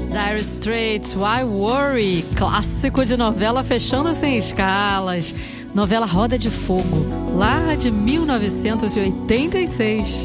Dire Straits, Why Worry, clássico de novela Fechando Sem Escalas, novela Roda de Fogo, lá de 1986.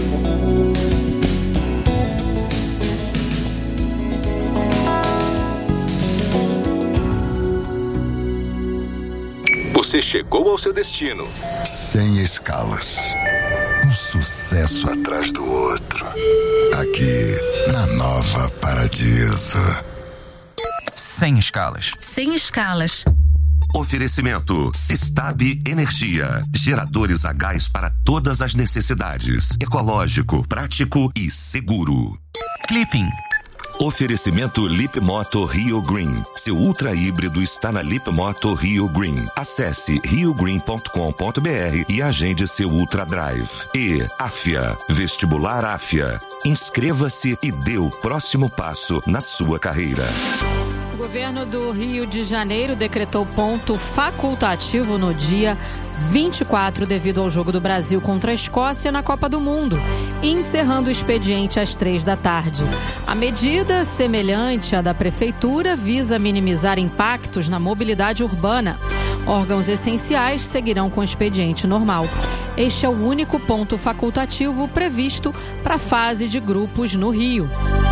Você chegou ao seu destino. Sem escalas. Um sucesso atrás do outro. Aqui, na Nova Paradiso. Sem escalas. Sem escalas. Oferecimento Sistab Energia. Geradores a gás para todas as necessidades. Ecológico, prático e seguro. Clipping. Oferecimento Lipmoto Rio Green. Seu ultra híbrido está na Lipmoto Rio Green. Acesse riogreen.com.br e agende seu Ultra Drive. E Afia, Vestibular Afia. Inscreva-se e dê o próximo passo na sua carreira. O governo do Rio de Janeiro decretou ponto facultativo no dia 24 devido ao jogo do Brasil contra a Escócia na Copa do Mundo, encerrando o expediente às 15h. A medida, semelhante à da Prefeitura, visa minimizar impactos na mobilidade urbana. Órgãos essenciais seguirão com o expediente normal. Este é o único ponto facultativo previsto para a fase de grupos no Rio.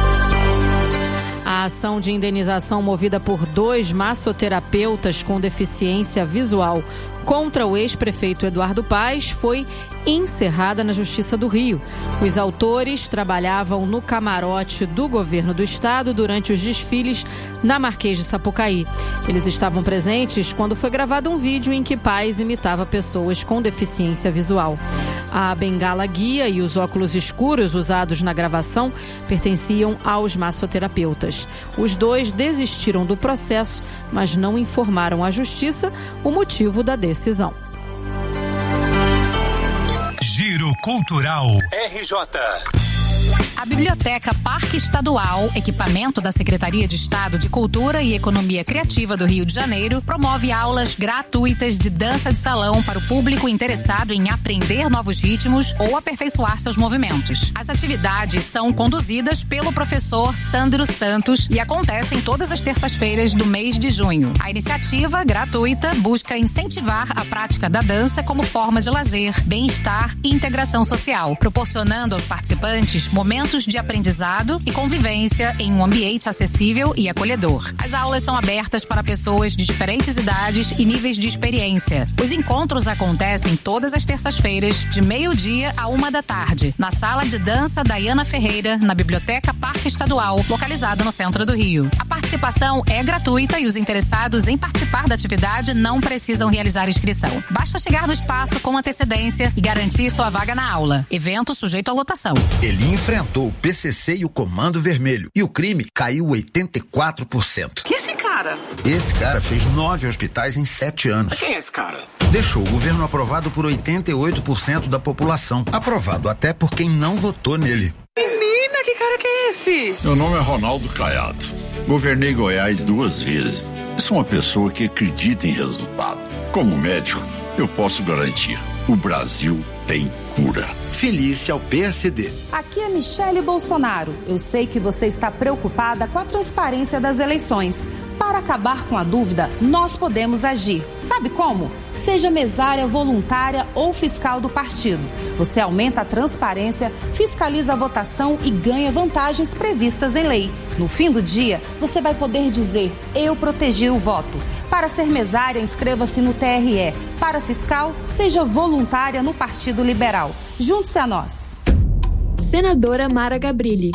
A ação de indenização movida por 2 massoterapeutas com deficiência visual contra o ex-prefeito Eduardo Paes foi encerrada na Justiça do Rio. Os autores trabalhavam no camarote do governo do estado durante os desfiles na Marquês de Sapucaí. Eles estavam presentes quando foi gravado um vídeo em que Paes imitava pessoas com deficiência visual. A bengala guia e os óculos escuros usados na gravação pertenciam aos massoterapeutas. Os 2 desistiram do processo, mas não informaram à Justiça o motivo da decisão. Giro Cultural RJ. A Biblioteca Parque Estadual, equipamento da Secretaria de Estado de Cultura e Economia Criativa do Rio de Janeiro, promove aulas gratuitas de dança de salão para o público interessado em aprender novos ritmos ou aperfeiçoar seus movimentos. As atividades são conduzidas pelo professor Sandro Santos e acontecem todas as terças-feiras do mês de junho. A iniciativa, gratuita, busca incentivar a prática da dança como forma de lazer, bem-estar e integração social, proporcionando aos participantes momentos de aprendizado e convivência em um ambiente acessível e acolhedor. As aulas são abertas para pessoas de diferentes idades e níveis de experiência. Os encontros acontecem todas as terças-feiras, de 12h a 13h, na Sala de Dança Daiana Ferreira, na Biblioteca Parque Estadual, localizada no centro do Rio. A participação é gratuita e os interessados em participar da atividade não precisam realizar inscrição. Basta chegar no espaço com antecedência e garantir sua vaga na aula. Evento sujeito à lotação. Ele enfrentou o PCC e o Comando Vermelho e o crime caiu 84%. Que esse cara? Esse cara fez 9 hospitais em 7 anos. Quem é esse cara? Deixou o governo aprovado por 88% da população. Aprovado até por quem não votou nele. Menina, que cara que é esse? Meu nome é Ronaldo Caiado. Governei Goiás 2 vezes. Sou uma pessoa que acredita em resultado. Como médico, eu posso garantir: o Brasil tem cura. Felice ao PSD. Aqui é Michele Bolsonaro. Eu sei que você está preocupada com a transparência das eleições. Para acabar com a dúvida, nós podemos agir. Sabe como? Seja mesária voluntária ou fiscal do partido. Você aumenta a transparência, fiscaliza a votação e ganha vantagens previstas em lei. No fim do dia, você vai poder dizer: eu protegi o voto. Para ser mesária, inscreva-se no TRE. Para fiscal, seja voluntária no Partido Liberal. Junte-se a nós. Senadora Mara Gabrilli.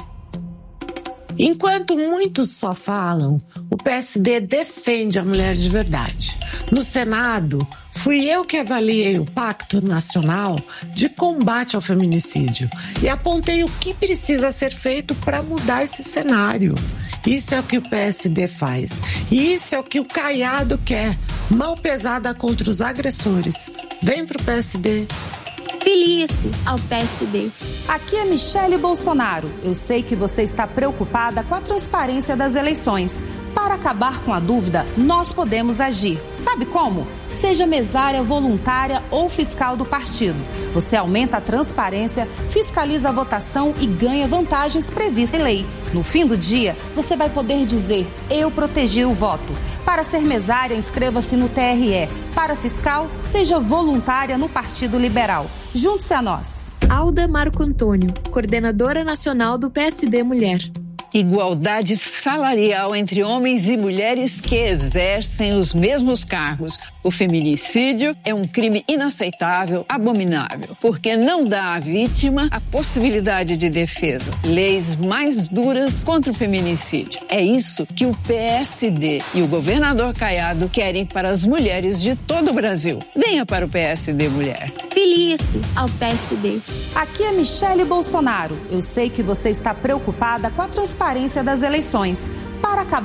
Enquanto muitos só falam, o PSD defende a mulher de verdade. No Senado, fui eu que avaliei o Pacto Nacional de Combate ao Feminicídio e apontei o que precisa ser feito para mudar esse cenário. Isso é o que o PSD faz. E isso é o que o Caiado quer. Mão pesada contra os agressores. Vem pro PSD. Filie-se ao PSD. Aqui é Michele Bolsonaro. Eu sei que você está preocupada com a transparência das eleições. Para acabar com a dúvida, nós podemos agir. Sabe como? Seja mesária voluntária ou fiscal do partido. Você aumenta a transparência, fiscaliza a votação e ganha vantagens previstas em lei. No fim do dia, você vai poder dizer: eu protegi o voto. Para ser mesária, inscreva-se no TRE. Para fiscal, seja voluntária no Partido Liberal. Junte-se a nós. Alda Marco Antônio, coordenadora nacional do PSD Mulher. Igualdade salarial entre homens e mulheres que exercem os mesmos cargos. O feminicídio é um crime inaceitável, abominável, porque não dá à vítima a possibilidade de defesa. Leis mais duras contra o feminicídio. É isso que o PSD e o governador Caiado querem para as mulheres de todo o Brasil. Venha para o PSD Mulher. Filie-se ao PSD. Aqui é Michele Bolsonaro. Eu sei que você está preocupada com a transparência das eleições. Para acabar